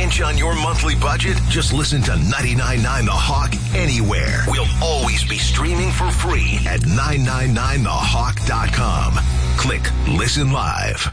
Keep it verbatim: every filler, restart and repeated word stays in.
pinch on your monthly budget? Just listen to ninety-nine point nine The Hawk anywhere. We'll always be streaming for free at nine nine nine the hawk dot com. Click Listen Live.